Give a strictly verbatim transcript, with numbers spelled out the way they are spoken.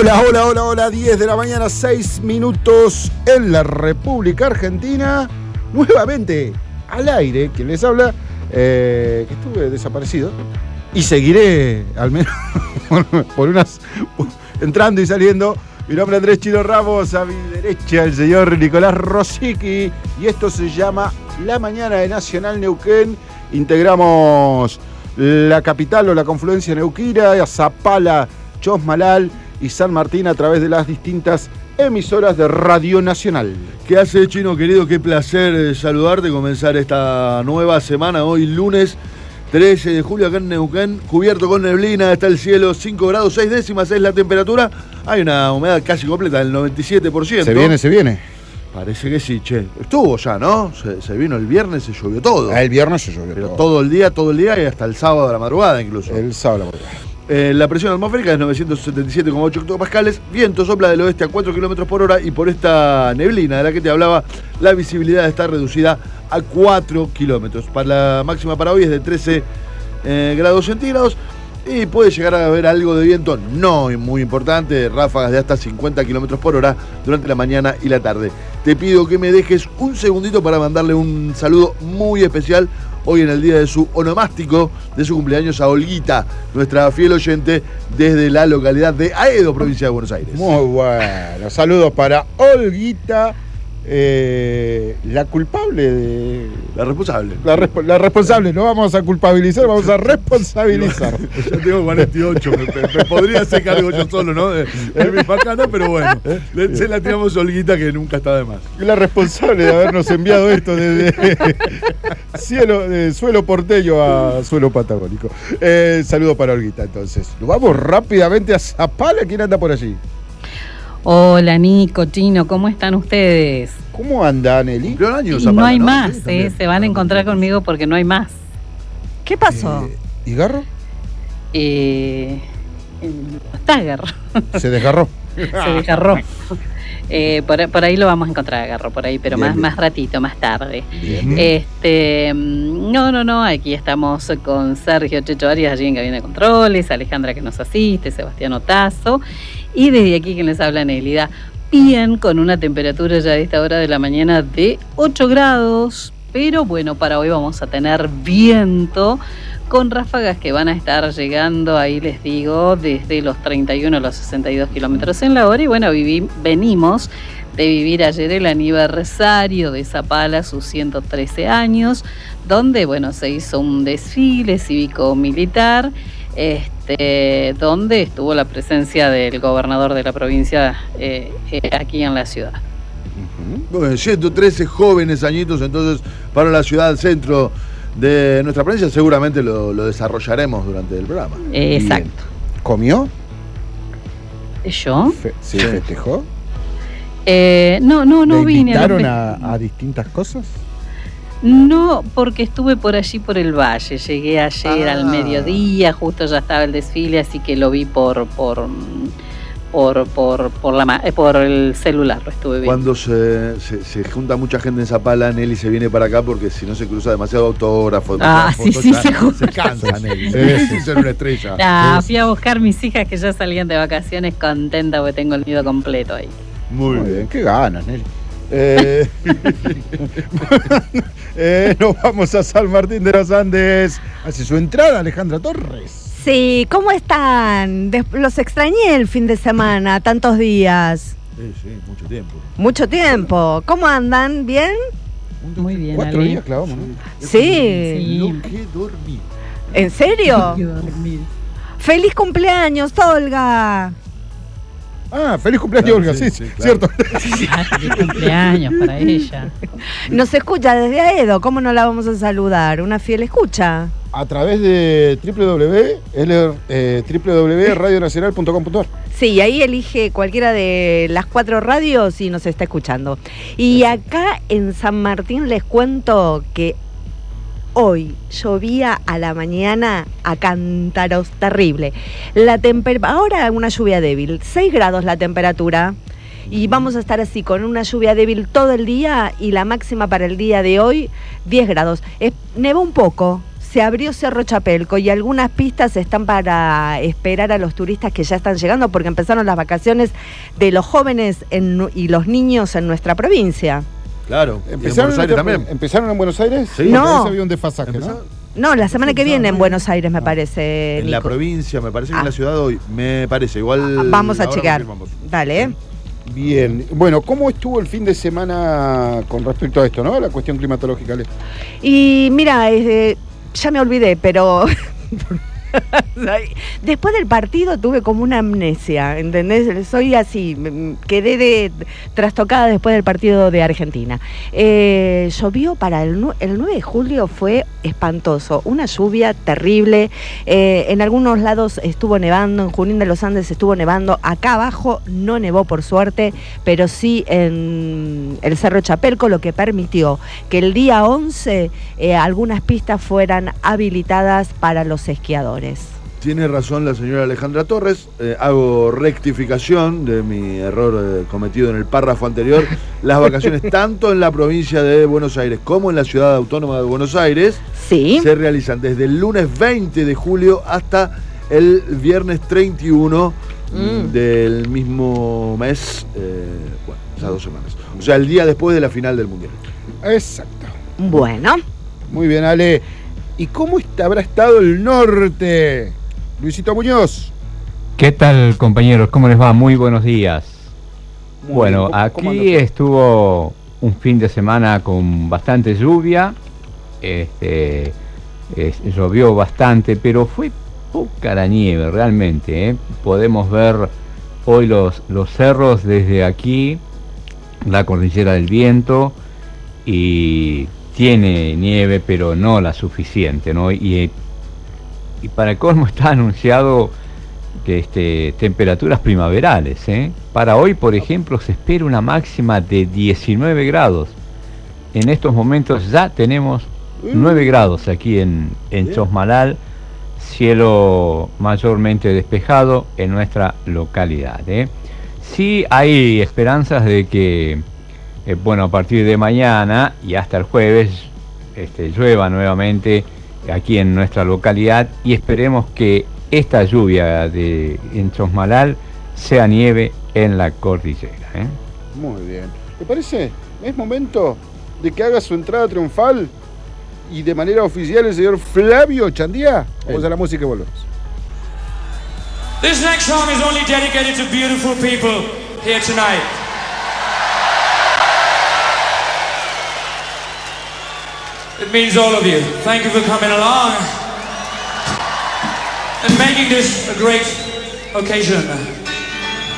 Hola, hola, hola, hola, diez de la mañana, seis minutos en la República Argentina. Nuevamente al aire, quien les habla, eh, que estuve desaparecido y seguiré al menos por unas, entrando y saliendo. Mi nombre es Andrés Chilo Ramos, a mi derecha el señor Nicolás Rosicki, y esto se llama La Mañana de Nacional Neuquén. Integramos la capital o la confluencia neuquina, Zapala, Chosmalal y San Martín a través de las distintas emisoras de Radio Nacional. ¿Qué hace, Chino querido? Qué placer saludarte, comenzar esta nueva semana, hoy lunes trece de julio acá en Neuquén, cubierto con neblina, está el cielo cinco grados seis décimas, es la temperatura, hay una humedad casi completa del noventa y siete por ciento. Se viene, se viene. Parece que sí, che. Estuvo ya, ¿no? Se, se vino el viernes, se llovió todo. El viernes se llovió Pero todo. todo el día, todo el día y hasta el sábado a la madrugada incluso. El sábado a la madrugada. Eh, la presión atmosférica es novecientos setenta y siete coma ocho hectopascales, viento sopla del oeste a cuatro kilómetros por hora y por esta neblina de la que te hablaba, la visibilidad está reducida a cuatro kilómetros. Para la máxima para hoy es de trece eh, grados centígrados y puede llegar a haber algo de viento no muy importante, ráfagas de hasta cincuenta kilómetros por hora durante la mañana y la tarde. Te pido que me dejes un segundito para mandarle un saludo muy especial hoy en el día de su onomástico, de su cumpleaños, a Olguita, nuestra fiel oyente desde la localidad de Aedo, provincia de Buenos Aires. Muy bueno. Saludos para Olguita, eh, la culpable de... La responsable. La, resp la responsable, no vamos a culpabilizar, vamos a responsabilizar. Yo tengo cuarenta y ocho, me, me, me podría hacer cargo yo solo, ¿no? De, de mi facana, pero bueno, le, se la tiramos a Olguita, que nunca está de más. La responsable de habernos enviado esto desde cielo, de suelo porteño a suelo patagónico. Eh, saludo para Olguita, entonces. Vamos rápidamente a Zapala. ¿Quién anda por allí? Hola, Nico, Chino, ¿cómo están ustedes? ¿Cómo anda, Nelly? Años, Y Zapala, no hay ¿no? más, Sí, eh, se van a encontrar conmigo porque no hay más. ¿Qué pasó? Eh, ¿Y Garro? Eh, está Garro. Se desgarró. Se desgarró. Eh, por, por ahí lo vamos a encontrar a Garro, por ahí, pero Bien, más, bien. más ratito, más tarde. Bien. Este, no, no, no, aquí estamos con Sergio Checho Arias, allí en Cabina de Controles, Alejandra que nos asiste, Sebastián Otazo, y desde aquí quien les habla, Nélida. Bien, con una temperatura ya a esta hora de la mañana de ocho grados, pero bueno, para hoy vamos a tener viento con ráfagas que van a estar llegando, ahí les digo, desde los treinta y uno a los sesenta y dos kilómetros en la hora. Y bueno, viví, venimos de vivir ayer el aniversario de Zapala, sus ciento trece años, donde bueno, se hizo un desfile cívico-militar, este, donde estuvo la presencia del gobernador de la provincia eh, eh, aquí en la ciudad. Bueno, ciento trece jóvenes añitos, entonces, para la ciudad centro de nuestra provincia, seguramente lo, lo desarrollaremos durante el programa. Eh, exacto. Bien. ¿Comió? ¿Yo? Fe ¿Se Sí. festejó? Eh, no, no, no ¿Le vine. a invitaron los a, a distintas cosas? No, porque estuve por allí por el valle, llegué ayer Ah. al mediodía, justo ya estaba el desfile, así que lo vi por por por por, por la ma- eh, por el celular, lo estuve viendo. Cuando se, se, se junta mucha gente en Zapala, Nelly se viene para acá porque si no se cruza demasiado autógrafo. Ah, sí, sí, ya se se junta. cansa, Nelly. Sí, Sí, sí. ser una estrella. Ah, Sí. fui a buscar mis hijas que ya salían de vacaciones contenta porque tengo el nido completo ahí. Muy, Muy bien. bien, qué ganas, Nelly. Eh, eh, nos vamos a San Martín de los Andes. Hace su entrada Alejandra Torres. Sí, ¿cómo están? Des- los extrañé el fin de semana, tantos días. Sí, sí, mucho tiempo. Mucho tiempo. ¿Cómo andan? ¿Bien? Muy bien, Cuatro Ale. días clavamos, ¿no? Sí. Sí. Lo que dormí. ¿En serio? Quiero dormir. ¡Feliz cumpleaños, Olga! Ah, feliz cumpleaños, Claro, Olga, sí, sí, sí, claro. cierto. Ah, feliz cumpleaños para ella. Nos escucha desde Aedo, ¿cómo no la vamos a saludar? Una fiel escucha. A través de w w w punto radio nacional punto com punto a r. Sí, ahí elige cualquiera de las cuatro radios y nos está escuchando. Y acá en San Martín les cuento que hoy llovía a la mañana a cántaros, terrible. La temper- ahora una lluvia débil, seis grados la temperatura. Y vamos a estar así con una lluvia débil todo el día y la máxima para el día de hoy, diez grados. Es, nevó un poco, se abrió Cerro Chapelco y algunas pistas están para esperar a los turistas que ya están llegando porque empezaron las vacaciones de los jóvenes en, y los niños en nuestra provincia. Claro, y en ¿Empezaron, Buenos Aires en, también. ¿Empezaron en Buenos Aires? Sí. No. Me parece que había un desfasaje, ¿no? ¿Empezaron? No, la semana que viene en Buenos Aires me Ah. parece, En la Nico. provincia, me parece que Ah. en la ciudad hoy. Me parece, igual. Vamos a ahora chequear. confirmamos. Dale, ¿eh? Bien. Bueno, ¿cómo estuvo el fin de semana con respecto a esto, no? La cuestión climatológica, Ale. Y mira, eh, ya me olvidé, pero después del partido tuve como una amnesia, ¿entendés? Soy así, me- quedé de, trastocada después del partido de Argentina. Eh, llovió para el, nu- el nueve de julio, fue espantoso, una lluvia terrible, eh, en algunos lados estuvo nevando, en Junín de los Andes estuvo nevando, acá abajo no nevó por suerte, pero sí en el Cerro Chapelco, lo que permitió que el día once eh, algunas pistas fueran habilitadas para los esquiadores. Tiene razón la señora Alejandra Torres. Eh, hago rectificación de mi error eh, cometido en el párrafo anterior. Las vacaciones, tanto en la provincia de Buenos Aires como en la ciudad autónoma de Buenos Aires, Sí. se realizan desde el lunes veinte de julio hasta el viernes treinta y uno Mm. del mismo mes. Eh, bueno, esas dos semanas. O sea, el día después de la final del Mundial. Exacto. Bueno, Muy bien, Ale. ¿Y cómo est- habrá estado el norte? Luisito Muñoz. ¿Qué tal, compañeros? ¿Cómo les va? Muy buenos días. Muy Bueno, bien. ¿Cómo- cómo aquí anda todo? estuvo un fin de semana con bastante lluvia. Este, es- llovió bastante, pero fue poca la nieve realmente, ¿eh? Podemos ver hoy los, los cerros desde aquí, la cordillera del viento, y tiene nieve, pero no la suficiente, ¿no? Y, y para colmo está anunciado que este, temperaturas primaverales, ¿eh? Para hoy, por ejemplo, se espera una máxima de diecinueve grados. En estos momentos ya tenemos nueve grados aquí en, en Bien. Chosmalal, cielo mayormente despejado en nuestra localidad, ¿eh? Sí hay esperanzas de que, eh, bueno, a partir de mañana y hasta el jueves, este, llueva nuevamente aquí en nuestra localidad y esperemos que esta lluvia de, en Chosmalal sea nieve en la cordillera, ¿eh? Muy bien. ¿Te parece? Es momento de que haga su entrada triunfal y de manera oficial el señor Flavio Chandía. Vamos a la música y volvemos. This next song is only dedicated to beautiful people here tonight. It means all of you. Thank you for coming along and making this a great occasion.